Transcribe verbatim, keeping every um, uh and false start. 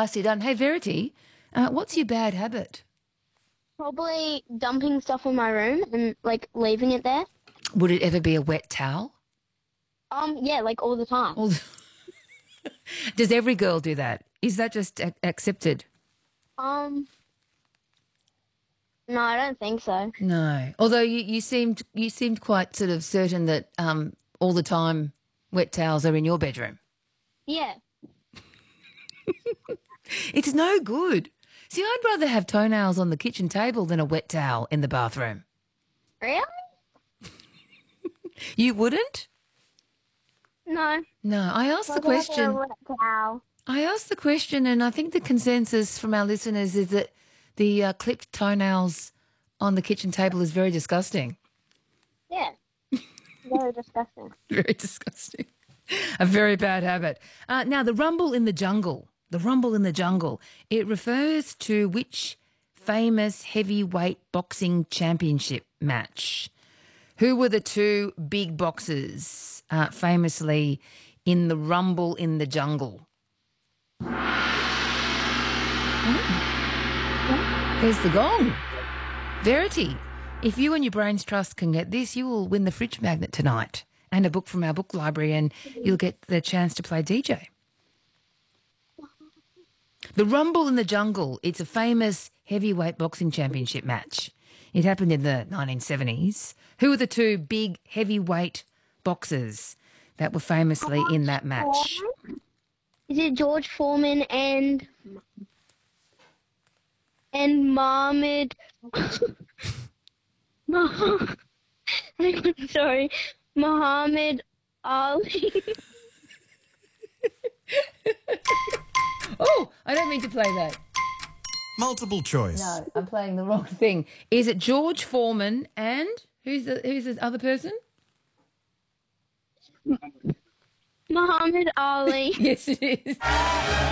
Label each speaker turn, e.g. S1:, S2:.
S1: nicely done. Hey, Verity, uh, what's your bad habit?
S2: Probably dumping stuff in my room and, like, leaving it there.
S1: Would it ever be a wet towel?
S2: Um, yeah, like, all the time.
S1: Or does every girl do that? Is that just a- accepted?
S2: Um, no, I don't think so.
S1: No. Although you, you seemed you seemed quite sort of certain that um, all the time wet towels are in your bedroom.
S2: Yeah.
S1: It's no good. See, I'd rather have toenails on the kitchen table than a wet towel in the bathroom.
S2: Really?
S1: You wouldn't?
S2: No.
S1: No. I asked the
S2: What about a
S1: question.
S2: wet towel?
S1: I asked the question, and I think the consensus from our listeners is that the uh, clipped toenails on the kitchen table is very disgusting.
S2: Yeah. Very disgusting.
S1: Very disgusting. A very bad habit. Uh, now, the rumble in the jungle. The rumble in the jungle. It refers to which famous heavyweight boxing championship match? Who were the two big boxers uh, famously in the rumble in the jungle? Oh. There's the gong. Verity, if you and your Brains Trust can get this, you will win the fridge magnet tonight and a book from our book library, and you'll get the chance to play D J. The Rumble in the Jungle, it's a famous heavyweight boxing championship match. It happened in the nineteen seventies. Who are the two big heavyweight boxers that were famously in that match?
S2: Is it George Foreman and and Mohammed? Mah- Sorry, Muhammad Ali.
S1: Oh, I don't mean to play that.
S3: Multiple choice.
S1: No, I'm playing the wrong thing. Is it George Foreman and who's the who's the other person?
S2: Muhammad Ali.
S1: Yes, it is.